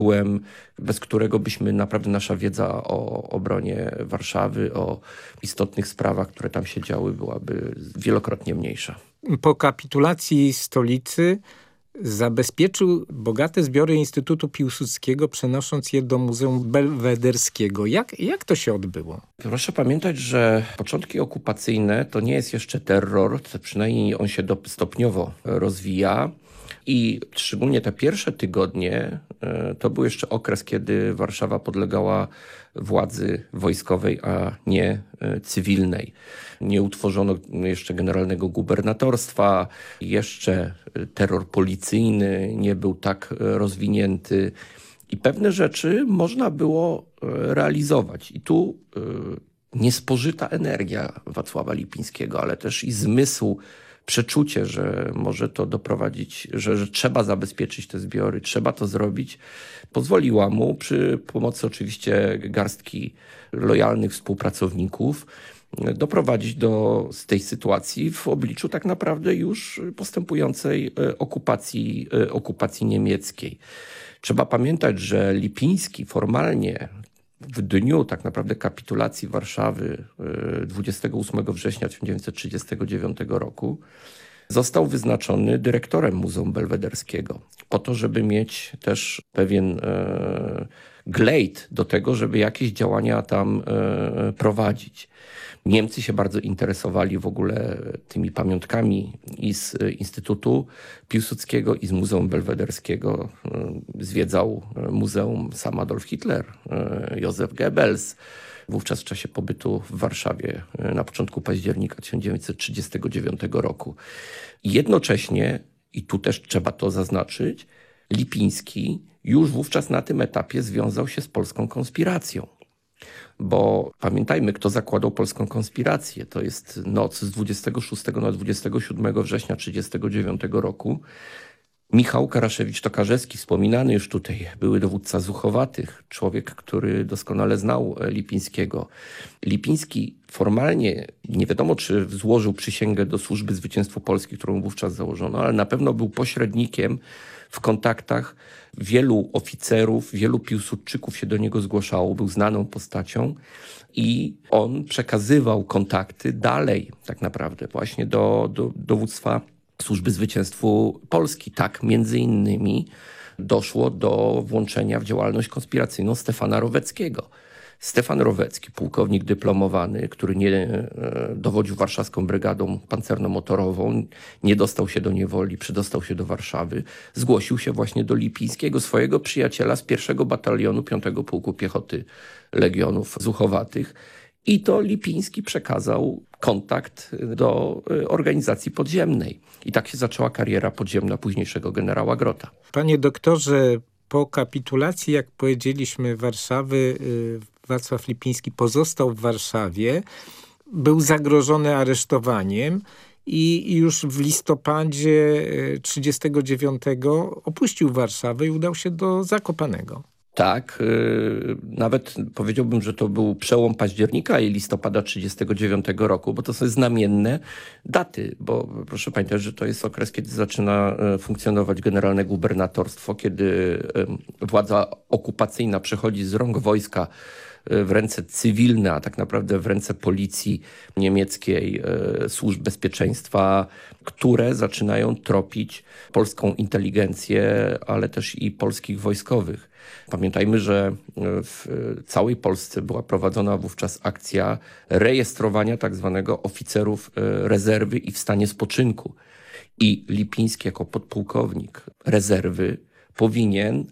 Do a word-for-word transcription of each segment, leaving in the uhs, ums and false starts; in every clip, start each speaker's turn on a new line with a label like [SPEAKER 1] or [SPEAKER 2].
[SPEAKER 1] bez którego byśmy naprawdę nasza wiedza o obronie Warszawy, o istotnych sprawach, które tam się działy, byłaby wielokrotnie mniejsza.
[SPEAKER 2] Po kapitulacji stolicy zabezpieczył bogate zbiory Instytutu Piłsudskiego, przenosząc je do Muzeum Belwederskiego. Jak, jak to się odbyło?
[SPEAKER 1] Proszę pamiętać, że początki okupacyjne to nie jest jeszcze terror, to przynajmniej on się do, stopniowo rozwija. I szczególnie te pierwsze tygodnie to był jeszcze okres, kiedy Warszawa podlegała władzy wojskowej, a nie cywilnej. Nie utworzono jeszcze generalnego gubernatorstwa, jeszcze terror policyjny nie był tak rozwinięty i pewne rzeczy można było realizować. I tu niespożyta energia Wacława Lipińskiego, ale też i zmysł, przeczucie, że może to doprowadzić, że, że trzeba zabezpieczyć te zbiory, trzeba to zrobić, pozwoliła mu przy pomocy oczywiście garstki lojalnych współpracowników doprowadzić do z tej sytuacji w obliczu tak naprawdę już postępującej okupacji, okupacji niemieckiej. Trzeba pamiętać, że Lipiński formalnie w dniu tak naprawdę kapitulacji Warszawy dwudziestego ósmego września tysiąc dziewięćset trzydziestego dziewiątego roku został wyznaczony dyrektorem Muzeum Belwederskiego po to, żeby mieć też pewien e, glejt do tego, żeby jakieś działania tam e, prowadzić. Niemcy się bardzo interesowali w ogóle tymi pamiątkami i z Instytutu Piłsudskiego, i z Muzeum Belwederskiego. Zwiedzał muzeum sam Adolf Hitler, Józef Goebbels, wówczas w czasie pobytu w Warszawie na początku października tysiąc dziewięćset trzydziestego dziewiątego roku. Jednocześnie, i tu też trzeba to zaznaczyć, Lipiński już wówczas na tym etapie związał się z polską konspiracją. Bo pamiętajmy, kto zakładał polską konspirację. To jest noc z dwudziestego szóstego na dwudziestego siódmego września tysiąc dziewięćset trzydziestego dziewiątego roku. Michał Karaszewicz-Tokarzewski, wspominany już tutaj, były dowódca Zuchowatych, człowiek, który doskonale znał Lipińskiego. Lipiński formalnie, nie wiadomo czy złożył przysięgę do Służby Zwycięstwu Polski, którą wówczas założono, ale na pewno był pośrednikiem w kontaktach. Wielu oficerów, wielu Piłsudczyków się do niego zgłaszało, był znaną postacią i on przekazywał kontakty dalej tak naprawdę właśnie do, do dowództwa Służby Zwycięstwu Polski. Tak między innymi doszło do włączenia w działalność konspiracyjną Stefana Roweckiego. Stefan Rowecki, pułkownik dyplomowany, który nie e, dowodził warszawską brygadą pancerno-motorową, nie dostał się do niewoli, przydostał się do Warszawy, zgłosił się właśnie do Lipińskiego, swojego przyjaciela z pierwszego batalionu piątego Pułku Piechoty Legionów Zuchowatych. I to Lipiński przekazał kontakt do organizacji podziemnej. I tak się zaczęła kariera podziemna późniejszego generała Grota.
[SPEAKER 2] Panie doktorze, po kapitulacji, jak powiedzieliśmy, Warszawy, Wacław Lipiński pozostał w Warszawie, był zagrożony aresztowaniem i już w listopadzie tysiąc dziewięćset trzydziestego dziewiątego opuścił Warszawę i udał się do Zakopanego.
[SPEAKER 1] Tak, yy, nawet powiedziałbym, że to był przełom października i listopada tysiąc dziewięćset trzydziestego dziewiątego roku, bo to są znamienne daty, bo proszę pamiętać, że to jest okres, kiedy zaczyna funkcjonować generalne gubernatorstwo, kiedy władza okupacyjna przechodzi z rąk wojska w ręce cywilne, a tak naprawdę w ręce policji niemieckiej, służb bezpieczeństwa, które zaczynają tropić polską inteligencję, ale też i polskich wojskowych. Pamiętajmy, że w całej Polsce była prowadzona wówczas akcja rejestrowania tak zwanego oficerów rezerwy i w stanie spoczynku. I Lipiński jako podpułkownik rezerwy powinien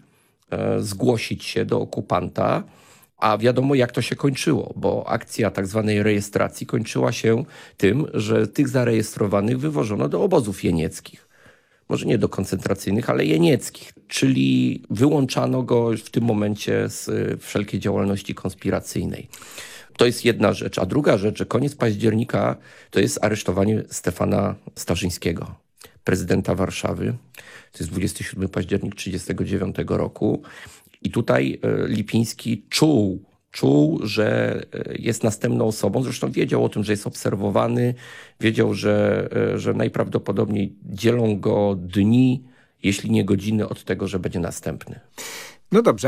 [SPEAKER 1] zgłosić się do okupanta, a wiadomo jak to się kończyło, bo akcja tak zwanej rejestracji kończyła się tym, że tych zarejestrowanych wywożono do obozów jenieckich. Może nie do koncentracyjnych, ale jenieckich. Czyli wyłączano go w tym momencie z wszelkiej działalności konspiracyjnej. To jest jedna rzecz. A druga rzecz, że koniec października to jest aresztowanie Stefana Starzyńskiego, prezydenta Warszawy. To jest dwudziestego siódmego października tysiąc dziewięćset trzydziestego dziewiątego roku. I tutaj Lipiński czuł, czuł, że jest następną osobą. Zresztą wiedział o tym, że jest obserwowany. Wiedział, że, że najprawdopodobniej dzielą go dni, jeśli nie godziny od tego, że będzie następny.
[SPEAKER 2] No dobrze.